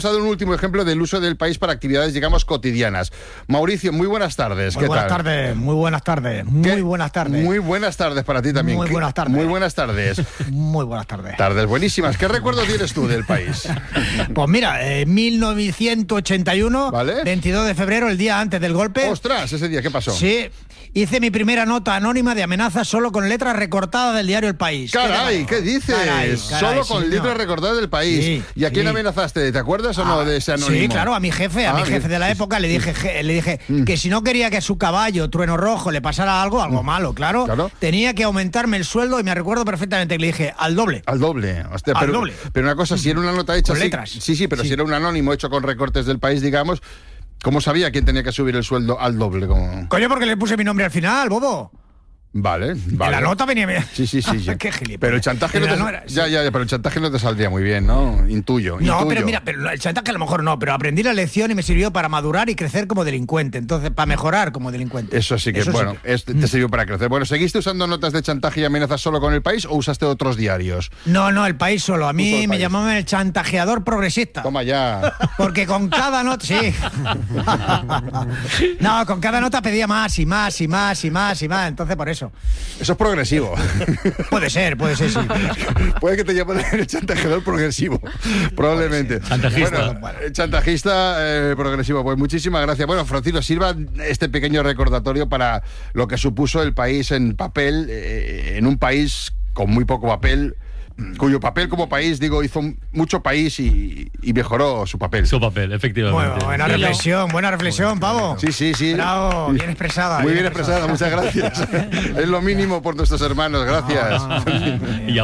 Ha dado un último ejemplo del uso del país para actividades, digamos, cotidianas. Mauricio, muy buenas tardes. Muy buenas tardes, muy buenas tardes, muy buenas tardes. Muy buenas tardes para ti también. Muy buenas tardes. Muy buenas tardes. Muy buenas tardes. Tardes buenísimas. ¿Qué recuerdo tienes tú del país? Pues mira, 1981, ¿Vale? 22 de febrero, el día antes del golpe. ¡Ostras! Ese día, ¿qué pasó? Sí, hice mi primera nota anónima de amenazas solo con letras recortadas del diario El País. ¡Caray! ¿Qué dices? Caray, Solo con sí, letras no. recordadas del país. Sí, ¿Y a quién sí. amenazaste? ¿Te acuerdas o no de ese anónimo? Sí, claro, a mi jefe, bien. de la época, le dije que si no quería que a su caballo, Trueno Rojo, le pasara algo malo, claro, tenía que aumentarme el sueldo, y me recuerdo perfectamente que le dije, al doble. Al doble. Hostia, Al doble. Pero una cosa, si era una nota hecha Con así, letras. Sí, pero si era un anónimo hecho con recortes del país, digamos, ¿cómo sabía quién tenía que subir el sueldo al doble? Coño, porque le puse mi nombre al final, bobo. Vale. En la nota venía... Sí. Qué gilipollas. Pero el chantaje no te... Ya, pero el chantaje no te saldría muy bien, ¿no? Intuyo. Pero mira, el chantaje a lo mejor no, pero aprendí la lección y me sirvió para madurar y crecer como delincuente. Entonces, para mejorar como delincuente. Eso sí que, te sirvió para crecer. Bueno, ¿seguiste usando notas de chantaje y amenazas solo con El País o usaste otros diarios? No, El País solo. A mí me llamaban el chantajeador progresista. Toma ya. Porque con cada nota... Sí. No, con cada nota pedía más y más. Entonces, por eso. Eso es progresivo. Puede ser, sí. Puede que te llamen el chantajeador progresivo. Probablemente. Chantajista. Bueno, chantajista progresivo. Pues muchísimas gracias. Bueno, Francino, sirva este pequeño recordatorio para lo que supuso El País en papel, en un país con muy poco papel, cuyo papel como país, hizo mucho país y mejoró su papel. Su papel, efectivamente. Bueno, buena reflexión, pavo. Sí. Bravo, bien expresada. Muy bien expresada, muchas gracias. Es lo mínimo por nuestros hermanos, gracias. Y